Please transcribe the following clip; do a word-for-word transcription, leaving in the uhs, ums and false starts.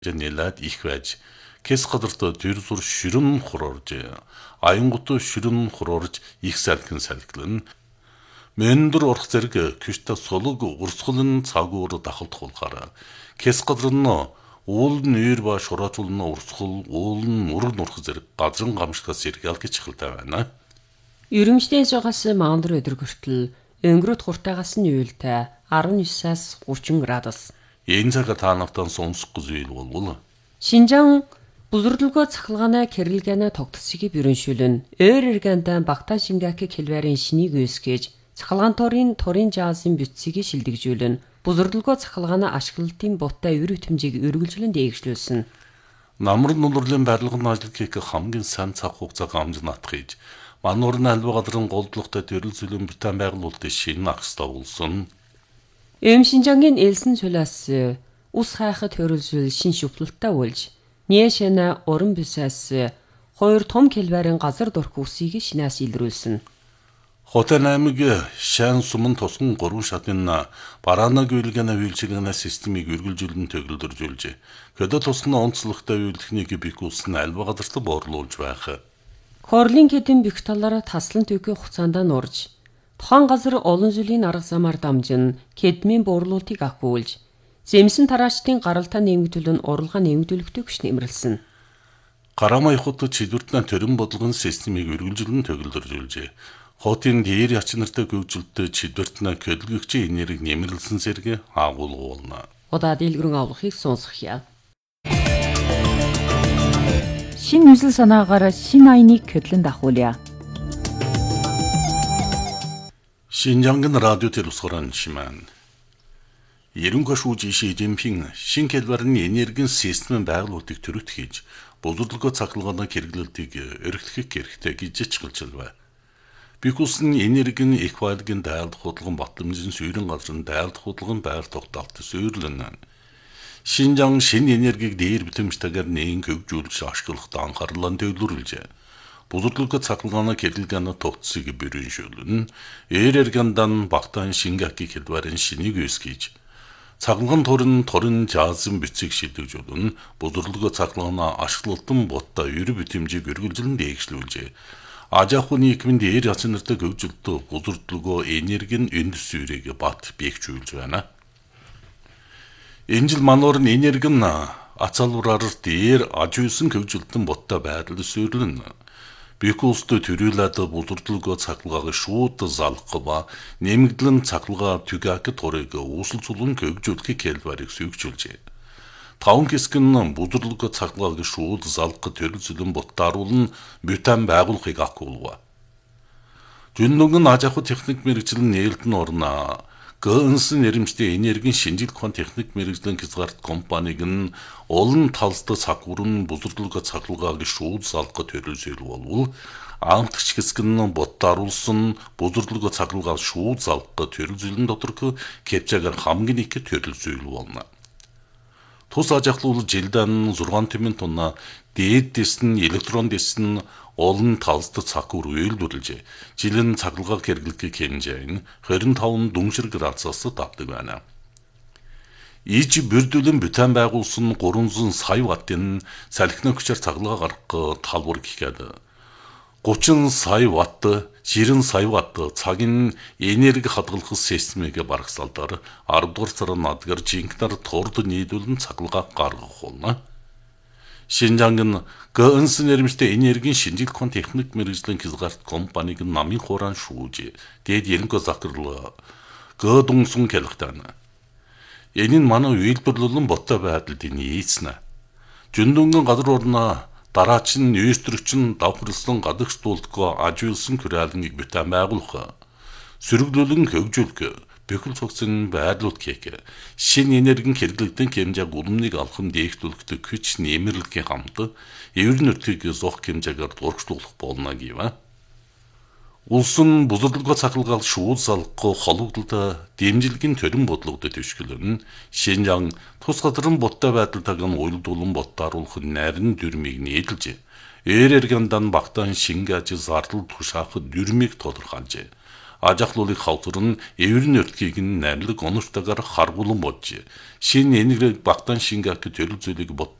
нэлээд их байж кэс гадарт төр зур ширэн хурорж аянгут ширэн хурорж их салхин салхилан мэндөр орох зэрэг кюшта сулуг урсгалын цагуур дахалдах болохоор кэс гадар нь уул нь нэр ба шураачулн урсгал уул нь мөрөг нурх зэрэг газрын гамшигаас сэргээл гэж хэлдэг байна. Ерөмжнээс угаас мандар өдөр хүртэл өнгөрөд хуртаагаас нь уйлтай арван девятаас гурван градус. Энэ цаг та нафтан сонсох зүйл болвол Шинжаан бузурдлгоо цахилгааны кэрэлгэнэ тогтцгийг бүрэншүүлэн өөр эргэнтэн багтаа шингээки хэлвэрийн шинийг өсгэж цахилгаан торын торын жаасын бүтцийг шилдэгжүүлэн бузурдлгоо цахилгааны ашиглалтын буттай өр хэмжээг өргөлжлөн дээгшлүүлсэн. Намар нуулрын барилгын ажил хийх хамгийн сайн цаг хугацааг амж натхиж мануурны альва гадрын голдлогтой төрөл зүйлэн бүтэн байгуулалтын шинэ ахстай болсон. Эм Шинжаангийн элсэн сулаас ус хайхад төрөлжүүл шин шүплэлттэй болж Няшэна уран бисээс хоёр том келбарын газар дурх усыг шинаас илрүүлсэн. Хотын аймаг шан сумын тусган гурван шатны бараанаг үйлгэнэ үйлчилгэнэ системийг үргэлжлүүлэн төгөлдөржүүлж хөдөө тусганы онцлогтой үйлдэхнийг бихүүлсэн альва газарт боорлуулж байх. Хорлын хэдэн бих талаараа таслан төгөө хугацаанд нурж тухайн газар олон зүйлийн арга замаар дамжин кедмийн буурлуултыг ахиулж Зэмсэн тараачдын гаралтай нэмэгдүүлэн уралгаа нэмэгдүүлэхтэй хүч нэмэрлсэн. Гарамай хот чидвэртэн төрөн бодлогын системийг үргэлжлэн төгөлдөржүүлжээ. Хотын дээр яч нартай гүйцэлтэй чидвэртэн көдлөгчийн энерги нэмэрлсэн зэрэг агуулгуулна. Удаа дэлгэрэн авлахыг сонсхъя. Шин нүсэл санаагаар шин айныг көдлөн дахуулъя. Шинжаангын радио телевизорын шимэн Ерөнхий шүүж Ши Жинпин шинэ хэлбэрийн энергийн системийн байгуулалтыг төрөлт хийж бузурдлогоо цахилгааны хэрэглэлтийг өргөхөх хэрэгтэй гэж чиглэлжээ. Бихүүлсэн энергийн эквайдгийн дайлдах худлган батламжийн суурин газрын дайлдах худлган байр тогтоолт суйрлан Шинжаан шинэ энергийг дээр битэмжтэйгээр нээн хөгжүүлж ашиглахад анхаарлаа төвлөрүүлжээ. Бузурдлогоо цахилгааны хэрэглэгээний тогтцыг бүрэншүүлэн эрэргандан багтаан шингээки хэлбэрийн шинийг өсгөж Цаглаган торын торын жаасын бицийг шилдэгжүүлэн бузурдлогоо цаглагаана ашиглалтан бутта ер битэмжийг өргөлжлөн дээгшлүүлжээ. Ажаахуны нийгмийн дээр яц нартай хөгжилтөө бузурдлогоо энергийн энд сүрийг бат биегжүүлж байна. Энэ жил мануур нь энерги нь ацалвраар дээр ажуулсан хөгжилтөн бутта байдал сүрлэн Бикүүлстэй төрүүлээд бузурдлогоо цахилгааг шууд залгах ба нэмэгдлэн цахилгаа түгээх торыг үүсэл цулун хөгжүүлэх хэлбэрийг сүйгчүүлжээ. Таван хэсэг нь бузурдлогоо цахилгааг шууд залгах төрөл зүйлэн бутааруулн бютан байгуулахыг ахиулв. Жүннөг нь аж ахуй техник мэргэжлийн нээлтэн орно. Гэнсэн нэрмжтэй энергийн шинжилгээ хон техник мэргэжлийн хязгаарт компаниг нь олон талстай цагварн бузурдлогоо цахилгааг шууд залгах төрөл зүйл болвол амтгч хэсэг нь бодтааруулсан бузурдлогоо цахилгааг шууд залгах төрөл зүйлэн дотор кэпчагаар хамгийн их төрөл зүйл болно. Тус аж ахуй жилдэн зургаан тэмэн тунна дээд дэс нь электрон дэс нь олон талстай цагвар үйлдвэрлэж жилэн цахилгааг хэрэглэхийг хэмжээ нь двадцать пять дүншир градусаас давдаг байна. Иж бүрдүүлэн бүтэн байгуулсан trois сая ваттын салхины хүчээр цахилгаа гаргах талбар гэхэд thirty сая ватт, ширэн сая ватт цагийн энерги хадгалах системийг барагсалдаар ten дугаар сарын надгаар жинкнэр турд нийлүүлэн цахилгаа гаргах болно. Шинжаангийн гэнсэн нэрмжтэй энергийн шинжилгээ хон техник мэргэжлийн хязгаарт компаниг намын хураан шүүж дээд ерөнхий захирал Гэдунсун хэлэхдээ энэ нь манай үйлдвэрлэлэн боттой байдалд нийцнэ. Жүндөнгөн газар орно дараач нь нөөцтөрөгч нь давхарлсан гадагш дуулдгаа ажиулсан хүрээлэнгийг бүтэн байгуулах, сөрөглүүлэн хөгжүүлэх, бэхэл цогцын байрлуулт хийх, шинэ энергийн хэрэглэгдэн хэмжээг улмныг алхам дээгтүүлэхтэй хүч нэмэрлэхийн хамт эвэр нутгийг зох хэмжээгээр дургчлуулах болно гэв. Улсын бузурдлогоо цахилгаал шууд залгах хологдолд дэмжилгийн төрөн бодлогод төвшгөлөн Шинжаан тус газрын буттай байдалтайг нь уйлдуулан боттааруулах нарийн дүрмийг нийлж эрэргандан багтаан шингээж зардал тушаах дүрмийг тодорхойлжээ. Ажахлуулыг хавтар нь эврэн өртгийг нь найрлаг онортойгоор харгуулan бодж. Шин энэгээр багтаан шингээх төрөл зүйлийг